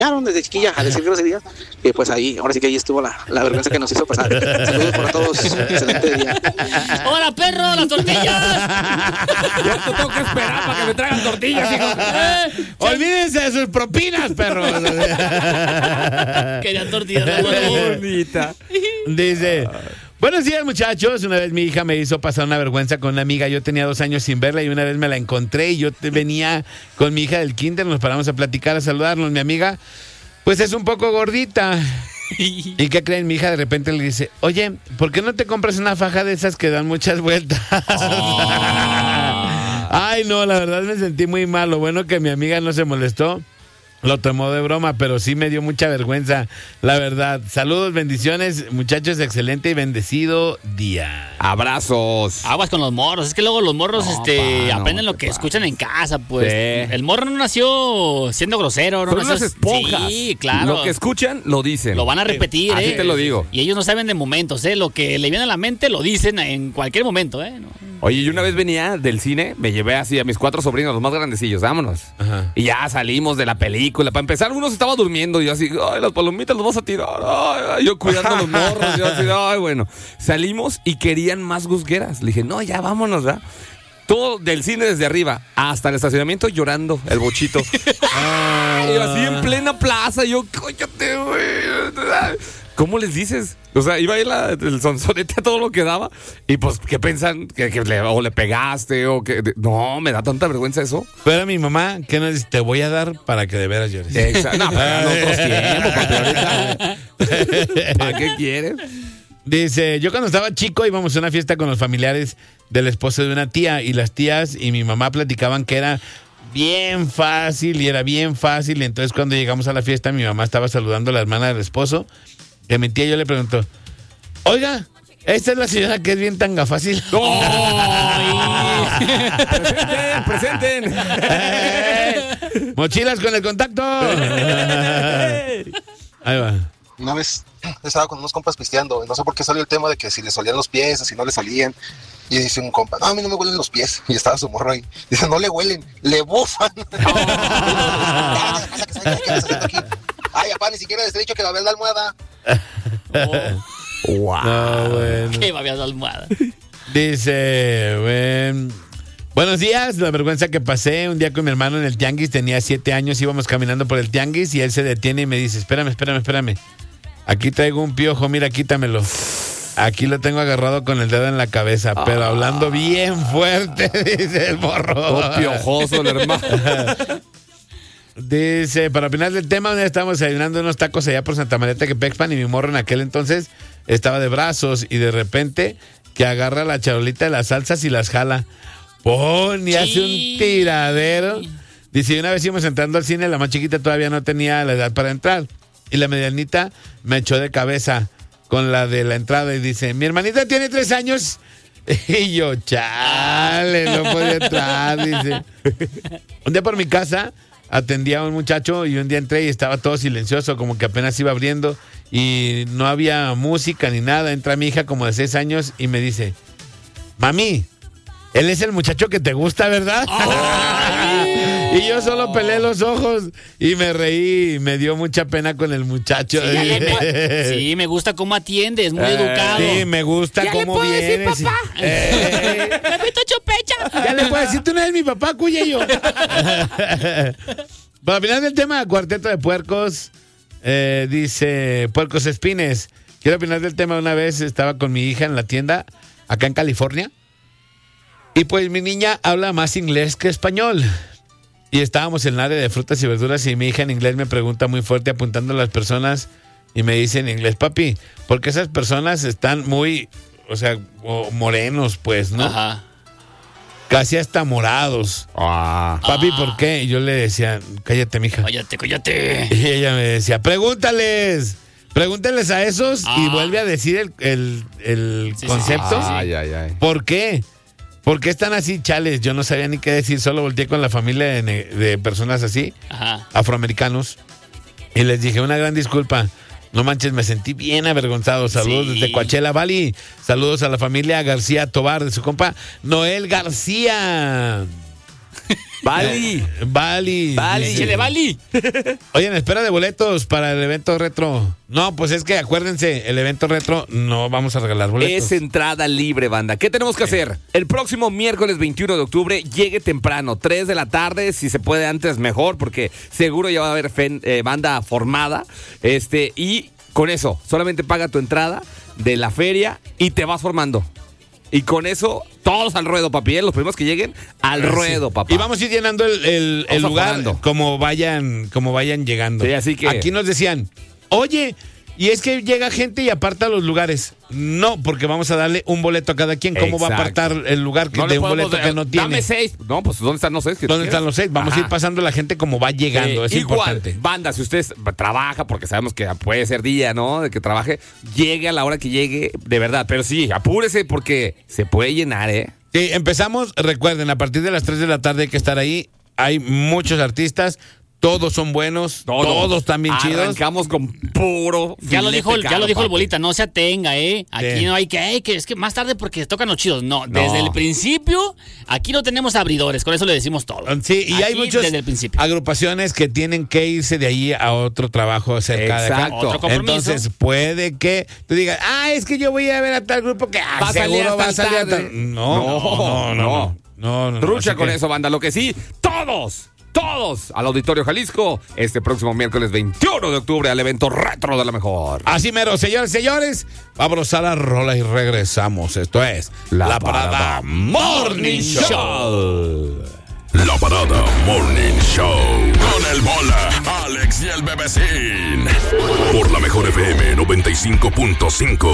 desde chiquilla a decir groserías, y pues ahí, ahora sí que ahí estuvo la vergüenza que nos hizo pasar. Saludos para todos, excelente día. ¡Hola, perro, las tortillas! Ya te tengo que esperar para que me traigan tortillas, hijo. Olvídense de sus propinas, perros. Quería tortillas. Bonita. Dice: buenos días, muchachos. Una vez mi hija me hizo pasar una vergüenza con una amiga. Yo tenía 2 años sin verla y una vez me la encontré y yo venía con mi hija del kinder. Nos paramos a platicar, a saludarnos. Mi amiga, pues es un poco gordita. ¿Y qué creen? Mi hija de repente le dice: oye, ¿por qué no te compras una faja de esas que dan muchas vueltas? Ay, no, la verdad me sentí muy mal. Lo bueno que mi amiga no se molestó. Lo tomó de broma, pero sí me dio mucha vergüenza, la verdad. Saludos, bendiciones, muchachos, excelente y bendecido día. Abrazos. Aguas con los morros. Es que luego los morros aprenden lo que escuchan en casa, pues. Sí. El morro no nació siendo grosero. No Son nació... unas esponjas. Sí, claro. Lo que escuchan, lo dicen. Lo van a repetir, Así te lo digo. Y ellos no saben de momentos, Lo que le viene a la mente lo dicen en cualquier momento, No. Oye, yo una vez venía del cine, me llevé así a mis 4 sobrinos, los más grandecillos, vámonos. Ajá. Y ya salimos de la película. Para empezar, uno se estaba durmiendo y yo así, ay, las palomitas las vas a tirar. Ay, yo cuidando los morros, yo así, ay, bueno. Salimos y querían más gusgueras. Le dije, no, ya vámonos, ¿verdad? Todo del cine desde arriba hasta el estacionamiento llorando, el bochito. Y yo así en plena plaza, yo, cállate, güey. ¿Cómo les dices? O sea, iba ahí el sonsonete a todo lo que daba. Y pues, ¿qué piensan? ¿Que le pegaste o que...? No, me da tanta vergüenza eso. Pero mi mamá, ¿qué nos dice? Te voy a dar para que de veras llores. No, pero en otros tiempos, papi, ahorita. ¿Para qué quieres? Dice: yo cuando estaba chico íbamos a una fiesta con los familiares del esposo de una tía. Y las tías y mi mamá platicaban que era bien fácil y era bien fácil. Y entonces cuando llegamos a la fiesta, mi mamá estaba saludando a la hermana del esposo. Que mi tía, yo le pregunto: oiga, ¿esta es la señora que es bien tanga fácil? ¡Presenten! Mochilas con el contacto. Ahí va. Una vez estaba con unos compas pisteando, no sé por qué salió el tema de que si les olían los pies, si no les olían. Y dice un compa: no, a mí no me huelen los pies. Y estaba su morro ahí. Dice: no le huelen, le bufan. Ay, papá, ni siquiera les he dicho que babé la almohada. Wow. No, bueno. Qué babeas de almohada. Dice: buenos días, la vergüenza que pasé un día con mi hermano en el tianguis. Tenía 7 años, íbamos caminando por el tianguis y él se detiene y me dice: espérame. Aquí traigo un piojo, mira, quítamelo. Aquí lo tengo agarrado con el dedo en la cabeza, pero hablando bien fuerte, dice el morro. Todo piojoso el hermano. Dice: para opinar del tema, un día estábamos desayunando unos tacos allá por Santa María Tequepexpan y mi morro en aquel entonces estaba de brazos y de repente que agarra la charolita de las salsas y las jala. Y hace un tiradero. Dice: y una vez íbamos entrando al cine, la más chiquita todavía no tenía la edad para entrar y la medianita me echó de cabeza con la de la entrada y dice: mi hermanita tiene 3 años. Y yo, chale, no podía entrar, dice. Un día por mi casa atendía a un muchacho y un día entré y estaba todo silencioso, como que apenas iba abriendo y no había música ni nada. Entra mi hija como de 6 años y me dice: mami, él es el muchacho que te gusta, ¿verdad? Y yo solo pelé los ojos y me reí y me dio mucha pena con el muchacho. Sí, me gusta cómo atiende, es muy educado. Sí, me gusta cómo viene. ¿Ya le puedo decir papá? Pepito Chupecha. Ya le puedo decir, tú no eres mi papá, cuyeyo. Para final del tema, Cuarteto de Puercos, dice Puercos Espines. Quiero opinar del tema. Una vez estaba con mi hija en la tienda acá en California y pues mi niña habla más inglés que español. Y estábamos en el área de frutas y verduras y mi hija en inglés me pregunta muy fuerte apuntando a las personas y me dice en inglés: papi, porque esas personas están muy, o sea, morenos, pues, ¿no? Ajá. Casi hasta morados. Papi, ¿por qué? Y yo le decía: cállate, mija. Cállate. Y ella me decía: pregúntales a esos y vuelve a decir el concepto. Ay. ¿Por qué? ¿Por qué están así, chales? Yo no sabía ni qué decir, solo volteé con la familia de personas así, Ajá. afroamericanos, y les dije: una gran disculpa. No manches, me sentí bien avergonzado. Saludos desde Coachella Valley. Saludos a la familia García Tobar, de su compa Noel García. Bali. Bali. Chile, Bali. Oye, en espera de boletos para el evento retro. No, pues es que acuérdense, el evento retro no vamos a regalar boletos. Es entrada libre, banda. ¿Qué tenemos que hacer? El próximo miércoles 21 de octubre, llegue temprano, 3 de la tarde, si se puede antes mejor, porque seguro ya va a haber banda formada. Y con eso, solamente paga tu entrada de la feria y te vas formando. Y con eso, todos al ruedo, papi. Los primeros que lleguen, al ruedo, papá. Y vamos a ir llenando el lugar como vayan llegando. Sí, así que... Aquí nos decían, oye, y es que llega gente y aparta los lugares. No, porque vamos a darle un boleto a cada quien. ¿Cómo va a apartar el lugar de un boleto que no tiene? Dame 6. No, pues ¿dónde están los 6? ¿Dónde están los 6? Vamos a ir pasando la gente como va llegando. Es igual, importante. Banda, si usted trabaja, porque sabemos que puede ser día, ¿no? De que trabaje, llegue a la hora que llegue, de verdad. Pero sí, apúrese porque se puede llenar, ¿eh? Sí, empezamos, recuerden, a partir de las 3 de la tarde hay que estar ahí. Hay muchos artistas. Todos son buenos, todos también chidos. Arrancamos con puro. Ya lo dijo el bolita, no se atenga, Aquí no hay que es que más tarde porque tocan los chidos. No, desde el principio, aquí no tenemos abridores, con eso le decimos todo. Sí, y aquí, hay muchas agrupaciones que tienen que irse de ahí a otro trabajo cerca de acá. Otro compromiso. Entonces puede que tú digas, es que yo voy a ver a tal grupo que seguro va a salir a tal. No. Trucha con eso, banda. Lo que sí, todos al Auditorio Jalisco este próximo miércoles 21 de octubre al evento retro de la mejor. Así mero, señores, vámonos a la rola y regresamos. Esto es La Parada Morning Show. La Parada Morning Show con el Bola, Alex y el Bebecín por la mejor FM 95.5.